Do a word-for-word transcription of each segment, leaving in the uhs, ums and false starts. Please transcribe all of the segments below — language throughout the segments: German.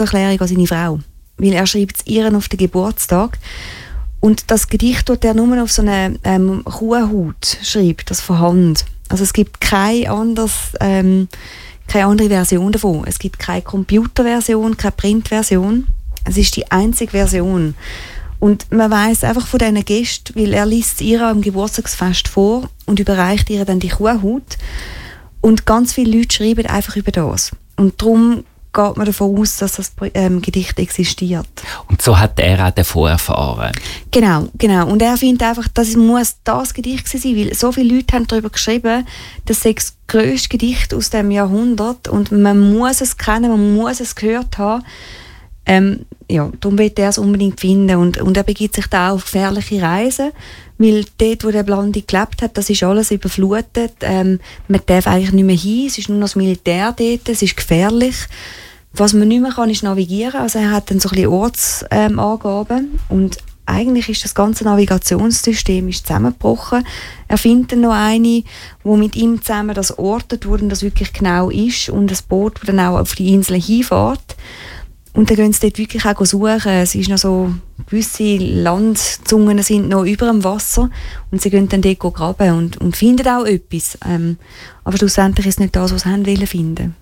Liebeserklärung an seine Frau. Weil er schreibt es ihr auf den Geburtstag. Und das Gedicht tut er nur auf so eine ähm, Kuhhaut schreibt, das von Hand. Also es gibt keine, anderes, ähm, keine andere Version davon. Es gibt keine Computerversion, keine Printversion. Es ist die einzige Version. Und man weiss einfach von diesen Gästen, weil er liest ihr am Geburtstagsfest vor und überreicht ihr dann die Kuhhaut. Und ganz viele Leute schreiben einfach über das. Und darum geht man davon aus, dass das ähm, Gedicht existiert. Und so hat er auch davon erfahren? Genau, genau. Und er findet einfach, das muss das Gedicht sein, weil so viele Leute haben darüber geschrieben, das sei das grösste Gedicht aus dem Jahrhundert und man muss es kennen, man muss es gehört haben. Ähm, ja, darum will er es unbedingt finden. Und, und er begibt sich da auch auf gefährliche Reisen, weil dort, wo der Blandi gelebt hat, das ist alles überflutet. Ähm, man darf eigentlich nicht mehr hin, es ist nur noch das Militär dort, es ist gefährlich. Was man nicht mehr kann, ist navigieren. Also er hat dann so ein bisschen Ortsangaben ähm, und eigentlich ist das ganze Navigationssystem ist zusammengebrochen. Er findet dann noch eine, wo mit ihm zusammen das ortet, wo dann das wirklich genau ist und das Boot, das dann auch auf die Insel hinfährt. Und dann gehen sie dort wirklich auch suchen. Es ist noch so, gewisse Landzungen sind noch über dem Wasser und sie gehen dann dort graben und, und finden auch etwas. Ähm, aber schlussendlich ist es nicht das, was sie haben wollen finden.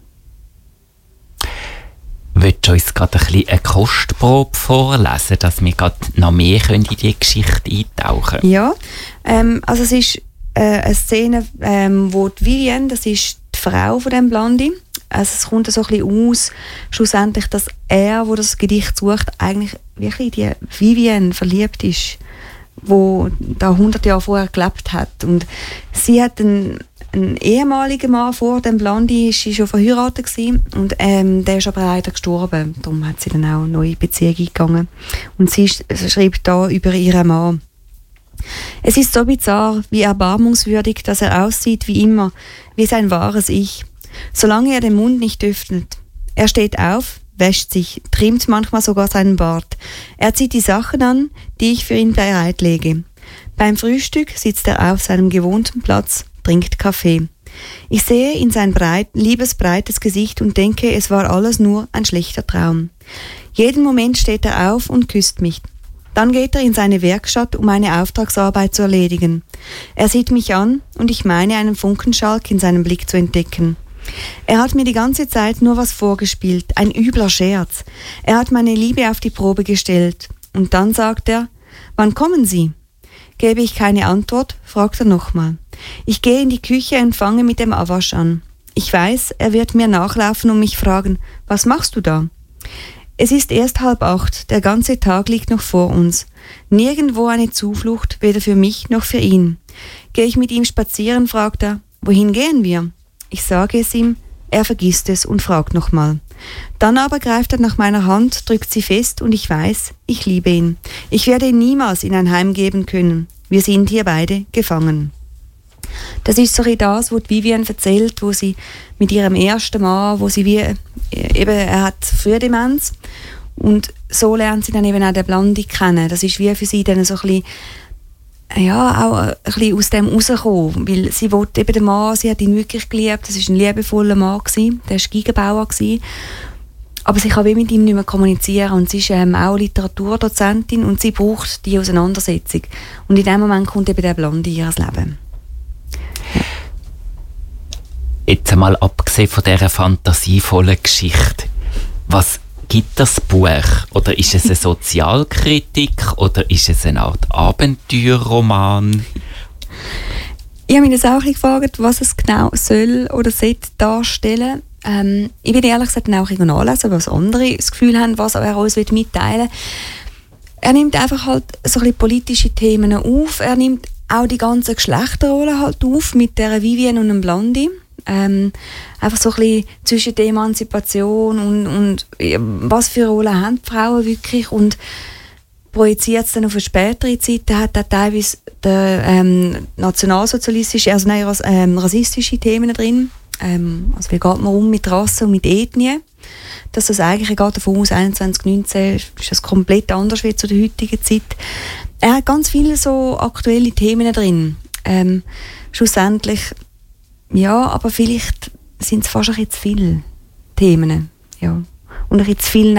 Willst du uns gerade ein bisschen eine Kostprobe vorlesen, dass wir gerade noch mehr in die Geschichte eintauchen können? Ja, ähm, also es ist äh, eine Szene, ähm, wo die Vivienne, das ist die Frau von dem Blandi, also es kommt so ein bisschen aus, schlussendlich, dass er, wo das Gedicht sucht, eigentlich wirklich die Vivienne verliebt ist, wo da hundert Jahre vorher gelebt hat. Und sie hat einen, einen ehemaligen Mann vor dem Blandi, ist sie schon verheiratet gewesen, und ähm, der ist aber leider gestorben. Darum hat sie dann auch eine neue Beziehung eingegangen. Und sie sch- schreibt da über ihren Mann: Es ist so bizarr, wie erbarmungswürdig, dass er aussieht wie immer, wie sein wahres Ich. Solange er den Mund nicht öffnet. Er steht auf, wäscht sich, trimmt manchmal sogar seinen Bart. Er zieht die Sachen an, die ich für ihn bereitlege. Beim Frühstück sitzt er auf seinem gewohnten Platz, trinkt Kaffee. Ich sehe in sein breit, liebes, breites Gesicht und denke, es war alles nur ein schlechter Traum. Jeden Moment steht er auf und küsst mich. Dann geht er in seine Werkstatt, um eine Auftragsarbeit zu erledigen. Er sieht mich an und ich meine, einen Funkenschalk in seinem Blick zu entdecken. Er hat mir die ganze Zeit nur was vorgespielt, ein übler Scherz. Er hat meine Liebe auf die Probe gestellt. Und dann sagt er: Wann kommen Sie? Gebe ich keine Antwort, fragt er nochmal. Ich gehe in die Küche und fange mit dem Abwasch an. Ich weiß, er wird mir nachlaufen und mich fragen: Was machst du da? Es ist erst halb acht, der ganze Tag liegt noch vor uns. Nirgendwo eine Zuflucht, weder für mich noch für ihn. Gehe ich mit ihm spazieren, fragt er: Wohin gehen wir? Ich sage es ihm, er vergisst es und fragt nochmal. Dann aber greift er nach meiner Hand, drückt sie fest und ich weiß, ich liebe ihn. Ich werde ihn niemals in ein Heim geben können. Wir sind hier beide gefangen. Das ist so das, was Vivienne erzählt, wo sie mit ihrem ersten Mann, wo sie wie, eben, er hat Frühdemenz und so lernt sie dann eben auch den Blandi kennen. Das ist wie für sie dann so ein bisschen, ja, auch ein bisschen aus dem rauskommen, weil sie wollte eben den Mann, sie hat ihn wirklich geliebt, das war ein liebevoller Mann gewesen, der war Geigenbauer gewesen, aber sie kann wie mit ihm nicht mehr kommunizieren und sie ist ähm, auch Literaturdozentin und sie braucht die Auseinandersetzung und in dem Moment kommt eben der Blandi in ihr Leben. Jetzt einmal abgesehen von dieser fantasievollen Geschichte, was gibt das Buch? Oder ist es eine Sozialkritik? Oder ist es eine Art Abenteuerroman? Ich habe mich das auch gefragt, was es genau soll oder sollte darstellen. Ähm, ich bin ehrlich gesagt auch nachlesen, was andere das Gefühl haben, was er uns mitteilen will. Er nimmt einfach halt so ein bisschen politische Themen auf. Er nimmt auch die ganzen Geschlechterrollen halt auf mit der Vivienne und dem Blandi. Ähm, einfach so ein bisschen zwischen der Emanzipation und, und ja, was für Rollen haben die Frauen wirklich und projiziert es dann auf eine spätere Zeit. Da hat er teilweise der, ähm, nationalsozialistische, also nein, ras, ähm, rassistische Themen drin. Ähm, also wie geht man um mit Rasse und mit Ethnie? Dass das eigentlich geht davon aus, einundzwanzig neunzehn ist das komplett anders wie zu der heutigen Zeit. Er hat ganz viele so aktuelle Themen drin. Ähm, schlussendlich ja, aber vielleicht sind es fast ein bisschen zu viele Themen. Ja. Und ein bisschen zu viel